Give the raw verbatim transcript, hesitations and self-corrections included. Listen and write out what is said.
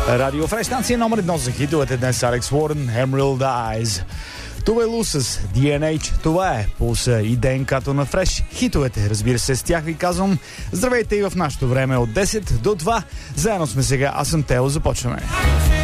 Радио Фреш, станция номер едно за хитовете днес. Алекс Уорън, Emerald Eyes. Това е Лусъс, Ди Ен Ейч. Това е Пулса и ДНК-то на Фреш. Хитовете, разбира се, с тях ви казвам. Здравейте и в нашото време от десет до два. Заедно сме сега. Аз съм Тео. Започваме.